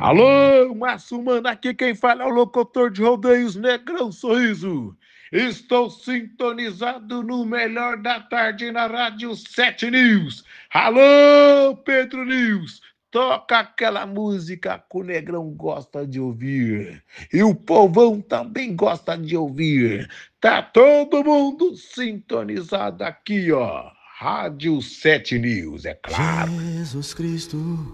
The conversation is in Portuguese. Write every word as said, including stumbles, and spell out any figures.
Alô, Márcio Mano, aqui quem fala é o locutor de rodeios Negrão Sorriso. Estou sintonizado no melhor da tarde na Rádio sete News. Alô, Pedro News, toca aquela música que o Negrão gosta de ouvir. E o povão também gosta de ouvir. Tá todo mundo sintonizado aqui, ó. Rádio sete News, é claro. Jesus Cristo